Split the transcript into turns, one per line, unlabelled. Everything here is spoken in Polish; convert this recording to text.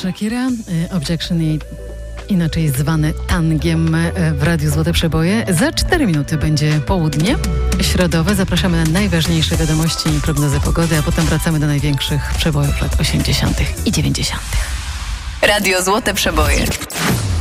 Shakira, Objection, jej inaczej zwany tangiem w Radiu Złote Przeboje. Za 4 minuty będzie południe środowe. Zapraszamy na najważniejsze wiadomości i prognozy pogody, a potem wracamy do największych przebojów lat 80. i 90.
Radio Złote Przeboje.